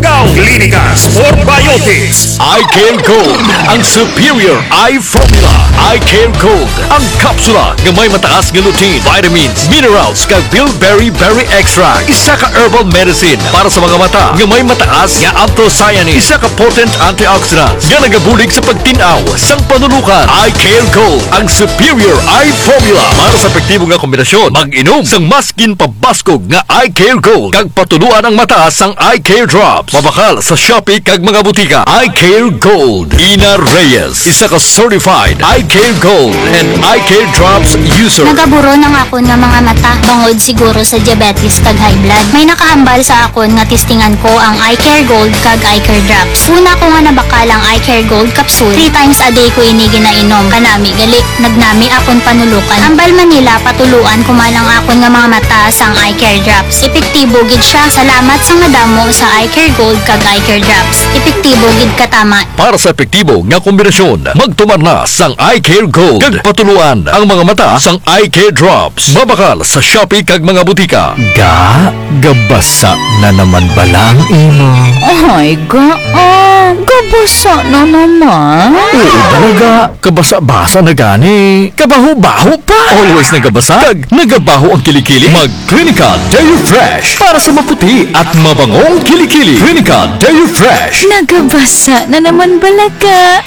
Agaw Clinicas for Biotics. Eye Care Gold, ang superior eye formula. Eye Care Gold, ang kapsula nga may mataas nga lutein, vitamins, minerals, kag bilberry berry extract. Isa ka herbal medicine para sa mga mata nga may mataas nga anthocyanins. Isa ka potent antioxidants nga nagabulig sa pagtinaw sang panulukan. Eye Care Gold, ang superior eye formula para sa epektibo nga kombinasyon. Mag-inom sang maskin pabaskog nga Eye Care Gold kag patuluan ang mata sang Eye Care Drops. Mabakal sa Shopee kag mga butika. Eye Care Gold. Ina Reyes, isa ka certified Eye Care Gold and Eye Care Drops user. Nagaburo ng akon nga mga mata bangod siguro sa diabetes kag high blood. May nakahambal sa akon nga testingan ko ang Eye Care Gold kag Eye Care Drops. Una ko nga nabakal ang Eye Care Gold capsule. 3 times a day ko ini ginainom. Kanami gali nagnami akon panulukan. Ambal Manila patuluan kumalang akon nga mga mata sang Eye Care Drops. Epektibo gid siya. Salamat sa madamo sa Eye Care Gold kag Eye Care Drops. Epektibo gid katama. Para sa epektibo nga kombinasyon, magtumar na sang Eye Care Gold kag patuluan ang mga mata sang Eye Care Drops. Mabakal sa Shopee kag mga butika. Gabasa na naman balang imo. Ay, gabasa na naman. Oo talaga, kabasa-basa na gani. Kabaho-baho pa. Always nagabasa kag nagabaho ang kilikili. Mag-Clinica Deo Fresh para sa maputi at mabangong kilikili. Clinica Deo Fresh. Nagabasa na naman balaga.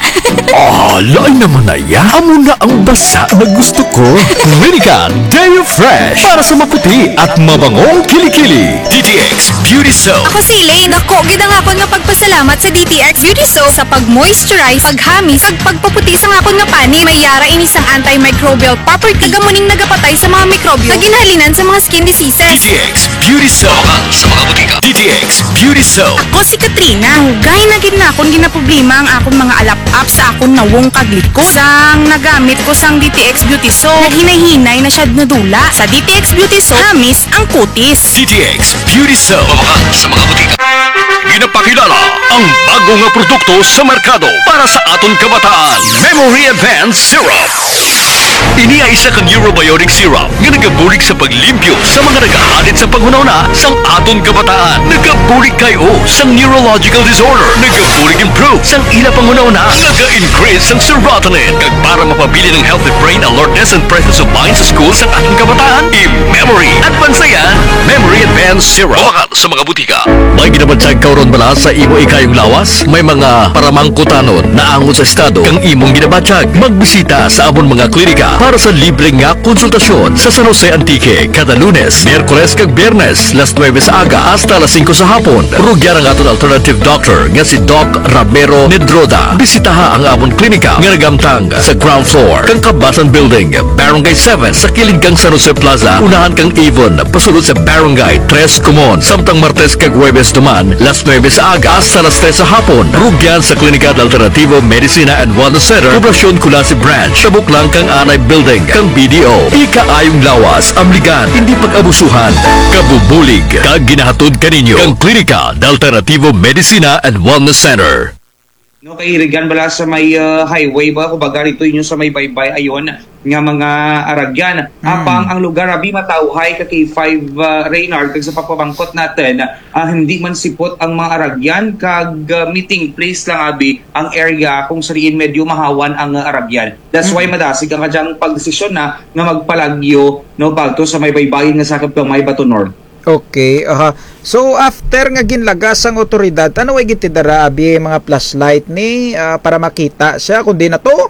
Lain naman na ya. Amo na ang basa na gusto ko. Clinica Deo Fresh para sa maputi at mabangong kilikili. DTX Beauty Soap. Ako si Elaine. Ako, gidang akon nga pagpasalamat sa DTX Beauty Soap sa pag-moisturize, paghamis, ag pagpaputi sa akon nga pani. May yara ini sang antimicrobial property kagamuning nagapatay sa mga mikrobyo na ginhalinan sa mga skin diseases. DTX Beauty Soap. Sa mga butika. DTX Beauty Soap. Ako si Katrina. Hugay na gid na akon ginaproblema ang akon mga alap-up sa akon nawong kagliko. Sang nagamit ko sang DTX Beauty Soap, naghinay-hinay na siya nadula. Sa DTX Beauty Soap, hamis ang kutis. DTX Beauty Soap. Mabakal sa mga butika. Ginapakilala ang bago nga produkto sa merkado para sa aton kabataan. Memory Advanced Syrup. Ini ay isa ka neurobiotic syrup nga nagabulig sa paglimpyo sa mga nagahalit sa panghunahuna sang aton kabataan. Nagabulig kayo sang neurological disorder. Nagabulig improve sang ila panghunahuna. Naga-increase sang serotonin kag para mapabili ng healthy brain alertness and presence of mind sa school sang aton kabataan. I-Memory Advanced yan. Memory Advanced Syrup. Mabakal sa mga butika. May ginabadsag kauron bala sa imo ikayong lawas? May mga paramangkutanon na angon sa estado kang imong ginabadsag. Magbisita sa amon mga klinika para sa libre nga konsultasyon sa San Jose Antique kada Lunes, Miyerkules kag Biyernes, las 9 sa aga hasta las 5 sa hapon. Rugyan ang aton alternative doctor nga si Doc Ramiro Nedroda. Bisitaha ang amon klinika nga nagamtang sa ground floor kang Kabasan Building, Barangay 7 sa kilid kang San Jose Plaza. Unahan kang Avon pasulod sa Barangay 3 Comon. Samtang Martes kag Huwebes duman, las 9 sa aga hasta las 3 sa hapon. Rugyan sa Klinika Alternativo Medicina and Wellness Center, Poblacion Culasi Branch. Tabuk lang kang Anay Building kang BDO. Ikaayong lawas, amligan, hindi pag-abusuhan. Kabubulig, kag ginahatod kaninyo kang Klinika Alternativo Medicina and Wellness Center. No, kay Irigan bala sa may highway ba, kumbaga rito yun sa may baybay ayon nga mga aragyan. Apang ang lugar abi matauhay ka kay 5 Reynard kag sa papabangkot natin, hindi man sipot ang mga aragyan kag meeting place lang abi ang area kung sariin medyo mahawan ang aragyan. That's why madasig ang kadyang pagdesisyon na magpalagyo no bagto sa may baybayin nga sakop kang may Bato North. Okay, so after nga ginlagas ang otoridad, ano ay gitidara abi mga flashlight ni para makita siya kundi na to?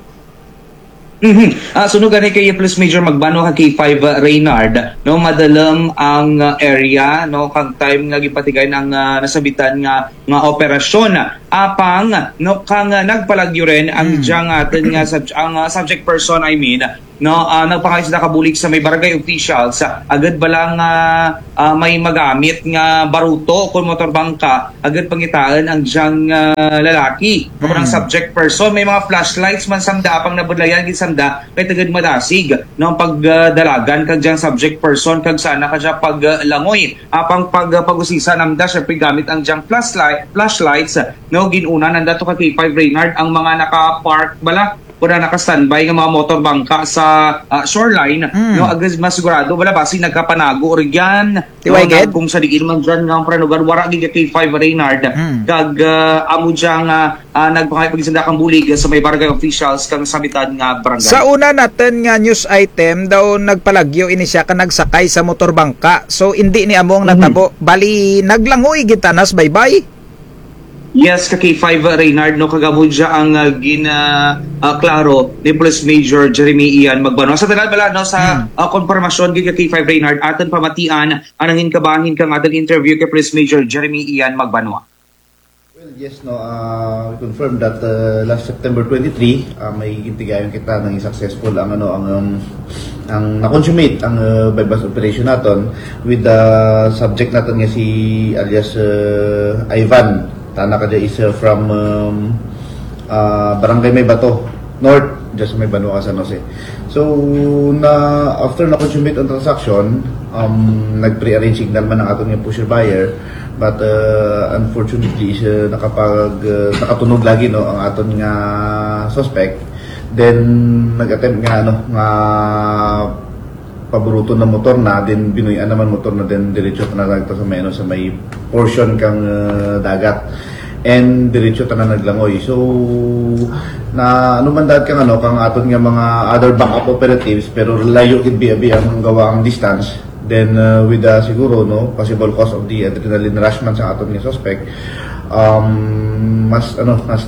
Sunog gani kay Plus Major Magbano kay 5 Reynard no madalam ang area no kang time nga gipatigay ang nasabitan nga operasyon apang no kang nagpalagyo rin ang diyang atin nga subject person no nagpakayos na kabulig sa may barangay officials agad ba lang may magamit nga baruto kung motorbangka agad pangitaan ang diyang lalaki kung ang subject person may mga flashlights man samda apang nabudlayan gisamda kay tagad madasig no pagdalagan kag diyang subject person kag sana ka siya paglangoy apang pag-usisa namda syempre gamit ang diyang flashlights no ginuna nanda to kay 5 Reynard ang mga naka-park bala kuna naka-standby nga mga motorbangka sa shoreline, no, agad masigurado wala basi nagkapanago rig yan. Tiway ged? Kung sa diin man dyan nga ang pranugan, wara giga K5 Reynard, kag amo dyan nagpangaypagisanda kang bulig sa may barangay officials kang sabitan nga barangay. Sa una natin nga news item daw nagpalagyo ini siya ka nagsakay sa motorbangka. So hindi ni among natabo. Bali naglangoy gitanas bye-bye. Yes, ka K5 Reynard, no, kagabod siya ang klaro ni Police Major Jeremy Ian Magbanwa. Sa tagal bala, no, sa konfirmasyon kay K5 Reynard, atin pamatian anangin kabahin kang ating interview kay Police Major Jeremy Ian Magbanwa. Well, yes, no, we confirmed that last September 23, may gintigayon kita ng successful ang na-consummate ang bypass operation naton with the subject natin nga si alias Ivan. Tana ka is from Barangay May Bato North, just May Banwa, San Jose. So, after na-consummate ang transaction, nag-pre-arrange signal man ang aton nga pusher buyer, but unfortunately, nakatunog lagi, no, ang aton nga suspect. Then, nag-attempt nga, paboruto na motor na, then binuyan naman motor na, then diretso na nagta sa may portion kang dagat, and diretso na naglangoy. So na man dahil kang kang aton nga mga other backup operatives, pero layo gid biya ang gawa ang distance, then with siguro, no, possible cause of the adrenaline rush man sa aton nga suspect, mas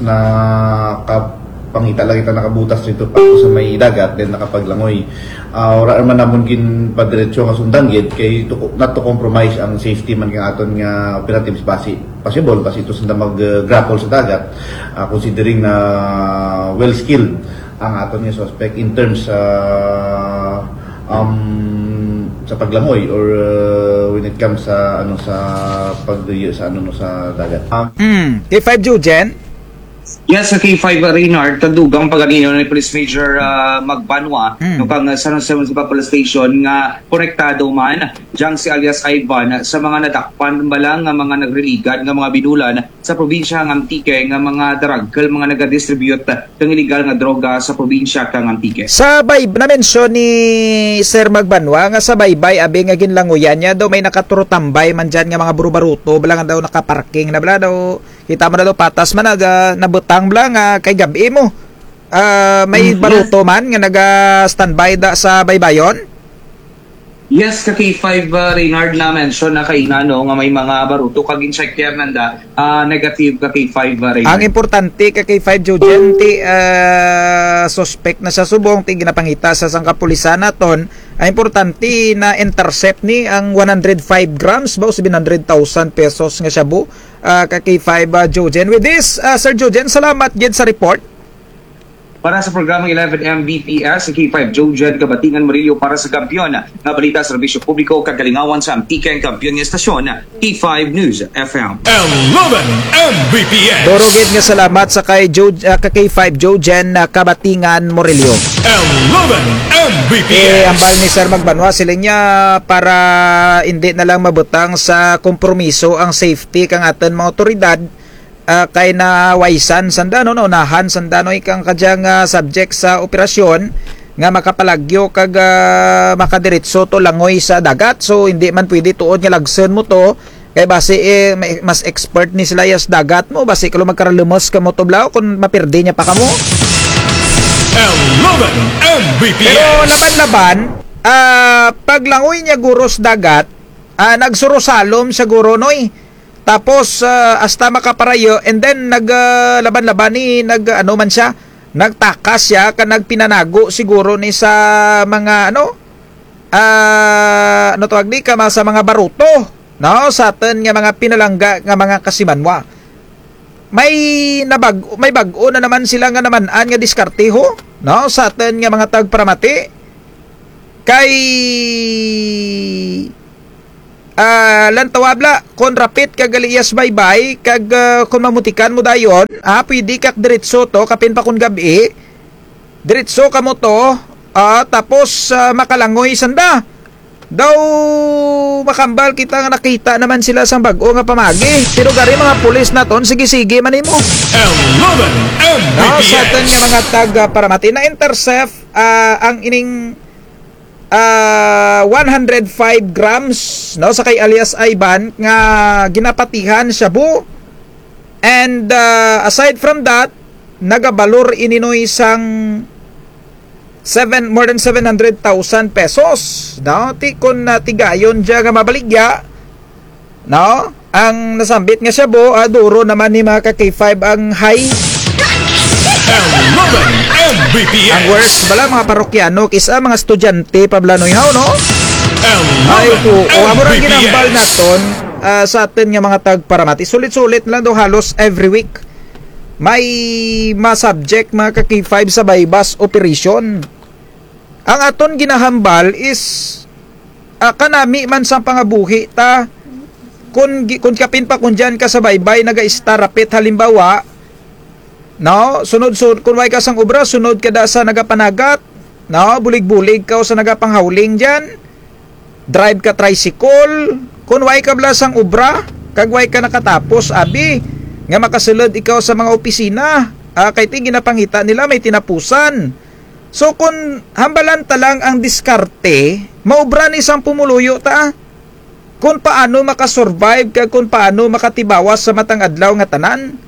pangita lang kita nakabutas dito pa sa may dagat, then nakapaglangoy. Ora man namon kin padiretso nga sundan gid kay not to compromise ang safety man kang aton nga operatives basi possible kasi ito sunda mag-grapple sa dagat, considering na well skilled ang aton nga suspect in terms sa paglangoy or when it comes sa pagduyo sa dagat. K5 Jujen. Yes, sa K5 Reynard, tadugang paganino ni Police Major Magbanwa, no, kang San Jose Municipal Police Station nga konektado man diyang si alias Ivan sa mga nadakpan balang nga mga nagreligan nga mga binulan sa probinsya ng Antique nga mga drugkel, mga nagadistribute ng illegal nga droga sa probinsya kang Antique. Sa na-mention ni Sir Magbanwa nga sa baybay abi nga ginlanguyan niya daw may nakaturotambay man dyan nga mga buru-baruto bala nga daw nakaparking na bala daw kita mo na daw patas man nabutang bala nga kay gabi mo. May baruto man nga naga-standby da sa baybayon? Yes, ka K5 Reynard na mention na kaina, no, nga may mga baruto kag in-check nanda negative ka K5 Reynard. Ang importante ka K5 Jojen ti suspect na sa subong ti ginapangita sa sangkapulisan naton, ang importante na intercept ni ang 105 grams ba o 700,000 pesos nga shabu ka K5 Jojen. With this, Sir Jojen, salamat gid sa report. Para sa programang 11 Mbps, sa K5 Jojen Kabatingan Murillo para sa kampiyon na balita sa serbisyo publiko kagalingawan sa Antique ang kampiyon ng estasyon K5 News FM. 11 Mbps. Dorogit nga salamat sa kay K5 Jojen Kabatingan Murillo. 11 Mbps. Ambal ni Sir Magbanwa sila niya para hindi na lang mabutang sa kompromiso ang safety kang aton mga otoridad. Kay na waisan sandano no nahan sandano ikang kadyang subject sa operasyon nga makapalagyo kag makadiretso to langoy sa dagat, so hindi man pwede tuod nga lagsen mo to kay base mas expert ni sila yas dagat mo base kalo magkaralumos ka mo to blaw kung mapirde niya pa kamo. 11 Mbps. Pero laban-laban paglangoy niya guros dagat nagsurosalom sa guro noy. Tapos hasta makaparayo and then naglaban-laban ni man siya nagtakas siya kan nagpinanago siguro ni sa mga tawag di ka sa mga baruto no sa atin nga mga pinalangga nga mga kasimanwa. May bag-o na naman sila nga naman-an nga diskarteho no sa atin nga mga tagparamati kay lantawabla kon rapit kag aliyas baybay kag kun mamutikan mo dayon pwede kak diretso to kapin pa kun gabi diretso ka mo to tapos makalangoy sanda daw makambal kita nga nakita naman sila sa bago nga pamagi. Pero gari mga pulis naton, sige-sige man imo. 11 No, sa atin nga Mbps. mga taga paramati na intercept ang ining 105 grams no sa kay alias Ivan nga ginapatihan shabu. And aside from that, nagabalor ininoy sang more than 700,000 pesos. No, ti kun tigayon diya nga mabaligya. No, ang nasambit nga shabu, duro naman ni mga K5 ang high. 11 Mbps. Ang worst bala mga parokyano kisa mga estudyante pablanoy haw no. Ay ko o amo ra ginambal naton sa atin nga mga tagparamati. Sulit-sulit lang daw halos every week. May ma-subject mga K5 sa bypass operation. Ang aton ginahambal is kanami man sa pangabuhi ta kung kapin pa kung dyan ka sa baybay naga-starapit halimbawa no sunod kung way ka sang obra sunod ka da sa nagapanagat no bulig-bulig ka o sa nagapanghauling dyan drive ka tricycle kung way ka bla sang obra kag way ka nakatapos abi nga makasulod ikaw sa mga opisina kay ti ginapangita nila may tinapusan. So kung hambalan ta lang ang diskarte, maubra ni isang pumuluyo ta. Kung paano makasurvive kag kung paano makatibawas sa matang adlaw nga tanan.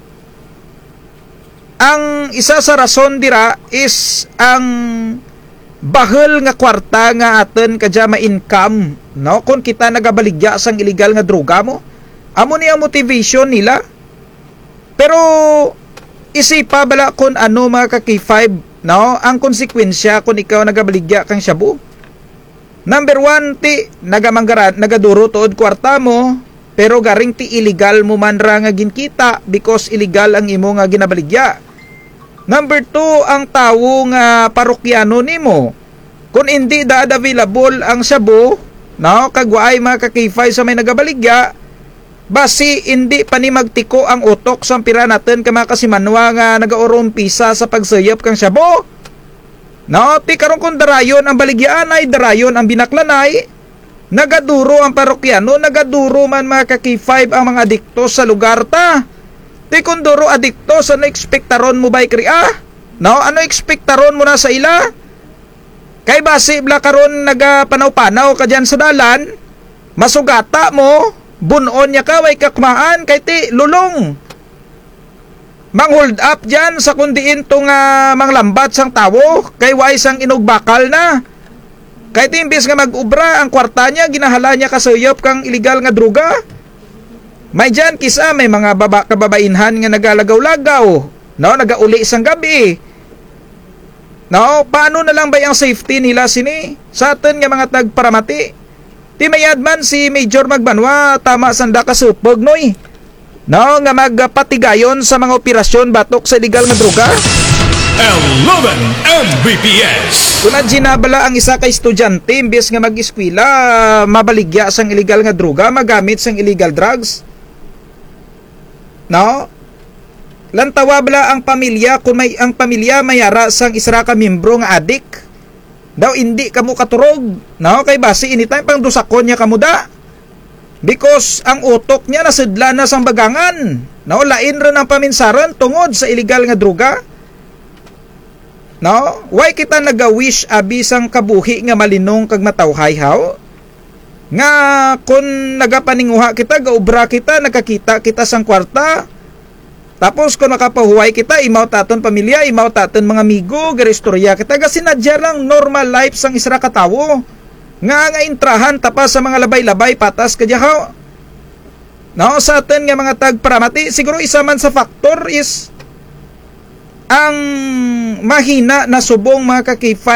Ang isa sa rason dira is ang bahel nga kwarta nga aten kadya ma-income, no? Kung kita nagabaligya sang illegal nga droga mo, amo ni ang motivation nila. Pero isipa bala kung ano mga K5 no, ang konsekwensya kung ikaw nagabaligya kang shabu. Number 1, ti nagaduro tuod kwarta mo, pero garing ti illegal mo man ra nga ginkita because illegal ang imo nga ginabaligya. Number 2, ang tawo nga parokyano nimo. Kung hindi da available ang shabu, no, kagwaay mga K5 sa may nagabaligya, basi hindi pa ni magtiko ang utok sa pira natin ka mga kasimanwa nga nagaorumpisa sa pagsayop kang shabu. No, ti karon kung darayon ang baligyaan ay darayon ang binaklanay, nagaduro ang parokyano, nagaduro man mga K5 ang mga adikto sa lugar ta. Ti kung duro adikto sa ano ekspektaron mo bay kriya? No, ano ekspektaron mo na sa ila? Kay basi bla karon nagapanaw-panaw ka dyan sa dalan, masugata mo, bunon niya ka, way kakmaan, kay ti lulong. Mang hold up dyan sa kundiin tong manglambat sang tawo, kay way sang inugbakal na. Kay ti imbis nga mag-ubra, ang kwarta niya, ginahala niya kasayop kang illegal nga droga. May dyan kisa, may mga kababainhan nga nagalagaw-lagaw, no, nagauli sang gabi. No, paano na lang ba ang safety nila sini? Sa atin nga mga tagparamati. Ti mayadman si Major Magbanwa tama sanda kasupog noy. No, nga magpatigayon sa mga operasyon batok sa illegal nga droga. 11 Mbps. Kung ginabala ang isa ka estudyante imbes nga mag-eskwela mabaligya sang illegal nga droga, magamit sang illegal drugs. No? Lantawa bala ang pamilya kung may ang pamilya mayara sang isra ka membro nga adik. Daw hindi kamo katurog, no? Kay basi anytime pang dusakon niya kamuda. Because ang utok niya nasidla na sang bagangan, no? Lain rin ang paminsaran tungod sa illegal nga droga. No? Why kita nagawish abi sang kabuhi nga malinong kag matawhay haw? Nga kung nagapaninguha kita, gaubra kita, nakakita kita sang kwarta. Tapos kung nakapahuway kita, imaw taton pamilya, imaw taton mga amigo, garistorya kita, gasinadya lang normal life sang isra katawo. Nga intrahan tapas sa mga labay-labay patas kadya haw. No, sa atin nga mga tagparamati, siguro isa man sa factor is ang mahina na subong mga K5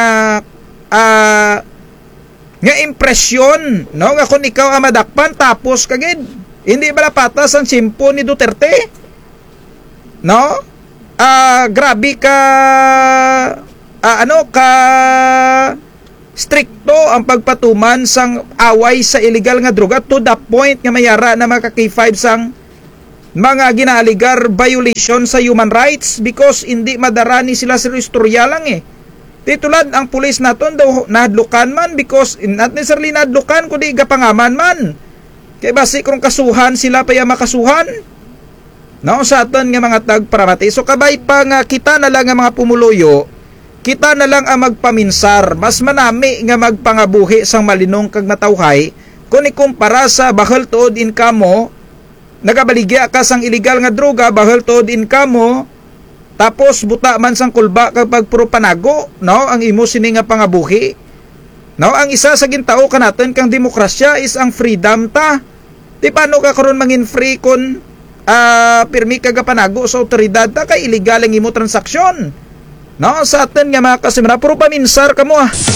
nga impresyon, no, nga kung ikaw ang madakpan tapos kagid hindi bala patas ang simpo ni Duterte, no? Grabe ka strikto ang pagpatuman sang away sa illegal nga droga to the point nga mayara na mga K5 sang mga ginaaligar violation sa human rights because hindi madarani sila sa istorya lang Titulad ang pulis naton daw nahadlukan man because not necessarily nahadlukan kundi gapangaman man. Kay basi kung kasuhan sila pa ya makasuhan. No sa aton nga mga tagparamati. So kabay pa nga kita na lang nga mga pumuluyo, kita na lang ang magpaminsar. Mas manami nga magpangabuhi sang malinong kag matawhay kung ikumpara sa bahal tuod income mo, nagabaligya ka sang illegal nga droga, bahal tuod income mo, tapos buta man sang kulba kapag puro panago, no? Ang imo sini nga pangabuhi. No, ang isa sa gintao kanaton kang demokrasya is ang freedom ta. Di paano ka karon mangin free kun pirmi ka panago sa otoridad ta kay illegal ang imo transaksyon. No, sa atin nga mga kasimra, puro paminsar kamo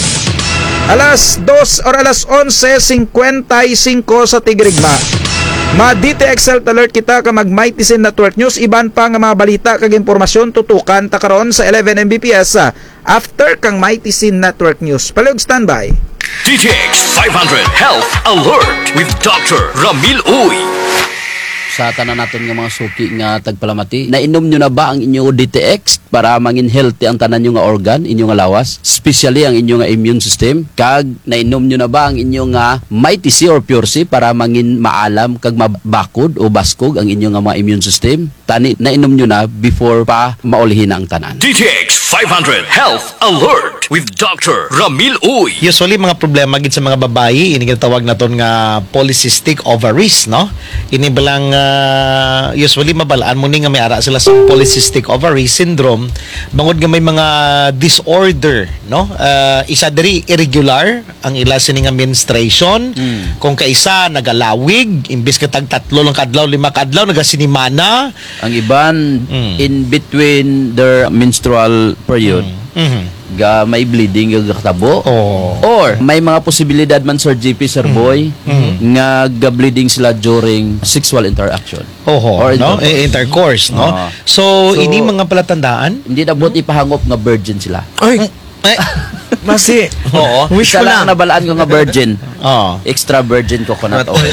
Alas 2 or alas 11:55 sa Tigrigma. Ma-DTX Alert kita ka mag-Mighty Network News. Iban pa nga mga balita kag impormasyon tutukan ta karon sa 11 Mbps after kang Mighty Network News. Palug standby. DTX 500 Health Alert with Dr. Ramil Uy. Sa tanan naton nga mga suki nga tagpalamati, nainom nyo na ba ang inyong DTX para mangin healthy ang tanan nyo nga organ, inyong nga lawas, especially ang inyong nga immune system? Kag nainom nyo na ba ang inyong nga Mighty C or Pure C para mangin maalam kag mabakod o baskog ang inyong nga mga immune system? Tani nainom nyo na before pa maulihin ang tanan. DTX 500 Health Alert with Dr. Ramil Uy. Usually mga problema gid sa mga babayi, ini tawag naton nga polycystic ovaries, no? Ini balang usually mabalaan mo ni nga may ara sila sa polycystic ovary syndrome bangod nga may mga disorder, no? Isa diri irregular ang ila sini nga menstruation. Kung kaisa nagalawig imbis ka tag 3 lang kadlaw 5 kadlaw nagasinimana. Ang iban in between their menstrual period. Ga may bleeding ga katabo. Or may mga posibilidad man Sir GP Sir Boy nga ga bleeding sila during sexual interaction. Or no? Intercourse, no? So, ini mga palatandaan? Hindi na buti ipahangop nga virgin sila. Ay. Masi. Oo. Wish Isa ko lang lang. nabalaan ko nga virgin. Oh. Extra virgin coconut oil.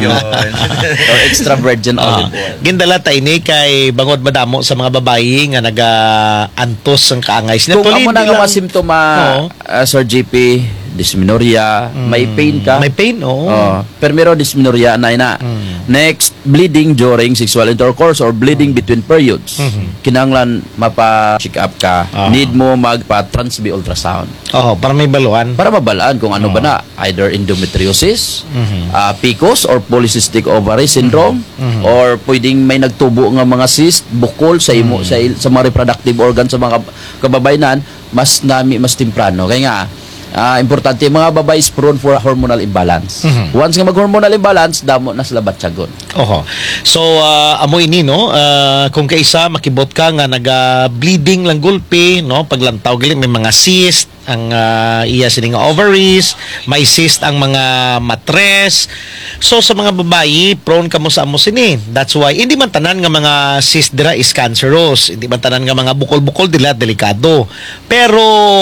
Or extra virgin olive oil. Gindala ta ini kay bangod madamo sa mga babayi nga naga-antos ang kaangay sila. Kung amo na nga mga simptoma, Sir GP, dysmenorrhea, may pain ka. May pain, Permero dysmenorrhea na ina. Next, bleeding during sexual intercourse or bleeding between periods. Kinanglan mapa-check up ka. Need mo magpa-trans-B ultrasound. Para may baluan. Para mabalaan kung ano ba na, either endometriosis, PCOS or polycystic ovary syndrome, or pwedeng may nagtubo nga mga cyst, bukol sa imo sa mga reproductive organ sa mga kababayanan, mas temprano. Kaya nga, importante mga babae is prone for hormonal imbalance. Once nga mag-hormonal imbalance, damo na sila batyagon. So, amo ini, no? Kung kaisa, makibot ka nga naga-bleeding lang gulpi, no? Paglantaw galing, may mga cyst, ang iya sining ovaries, may cyst ang mga matres. So, sa mga babae, prone ka mo sa amo sini. That's why, hindi man tanan nga mga cyst dira is cancerous. Hindi man tanan nga mga bukol-bukol dila, delikado. Pero,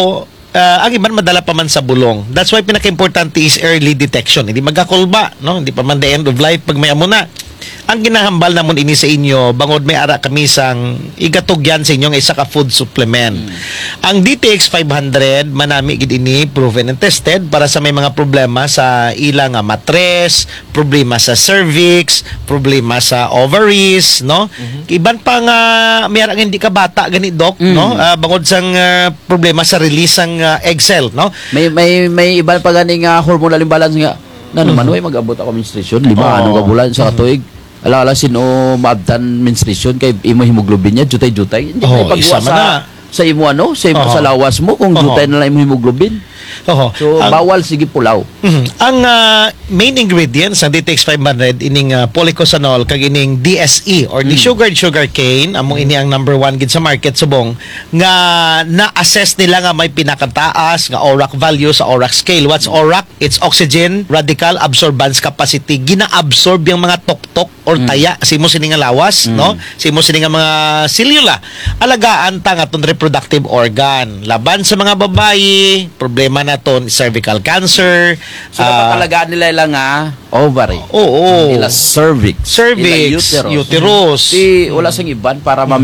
ang iban madala pa man sa bulong. That's why pinaka-importante is early detection. Hindi magkakulba, no? Hindi pa man the end of life pag may amo na. Ang ginahambal namon ini sa inyo, bangod may ara kami sang igatugyan sa inyo nga isa ka food supplement. Ang DTX 500 manami gid ini proven and tested para sa may mga problema sa ilang matres, problema sa cervix, problema sa ovaries, no? Iban pa nga may ara nga hindi ka bata gani doc, no? Bangod sang problema sa release sang egg cell, no? May iban pa gani nga hormonal imbalance nga. Naman way mag-abot ako menstruation 5 ano ka bulan sa katuig. Ala sino maabtan menstruation kay imo hemoglobin niya jutay-jutay. Hindi may pagwa sa imo sa lawas mo kung jutay na lang imo hemoglobin. So bawal sige pulaw. Ang main ingredients ng DTX 500 ining policosanol kag ining DSE or desugared sugar cane, amo ini ang number 1 gid sa market subong nga na-assess nila nga may pinakataas nga ORAC value sa ORAC scale. What's ORAC? It's oxygen radical absorbance capacity. Gina-absorb yung mga tuktok or taya sa imo sini nga lawas, no? Sa imo sini nga mga selula. Alagaan ta nga ton reproductive organ. Laban sa mga babayi, problema naton cervical cancer. So napakalagaan nila nga ovary. Oo. Nila cervix. Uterus. Wala sang iban para